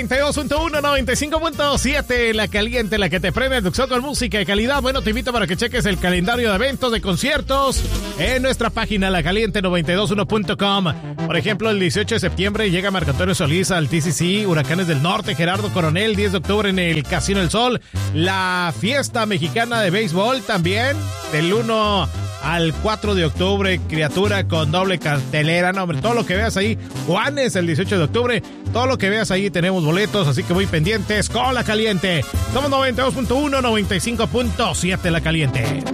92.1, 95.7, La Caliente, la que te prende Tuxtla con música de calidad. Bueno, te invito para que cheques el calendario de eventos, de conciertos en nuestra página lacaliente921.com. Por ejemplo, el 18 de septiembre llega Marco Antonio Solís al TCC, Huracanes del Norte, Gerardo Coronel, 10 de octubre en el Casino El Sol, la fiesta mexicana de béisbol también, del 1 al 4 de octubre, criatura con doble cartelera, no, hombre, todo lo que veas ahí, Juanes el 18 de octubre, todo lo que veas ahí tenemos boletos, así que muy pendientes con La Caliente. Somos 92.1, 95.7 La Caliente.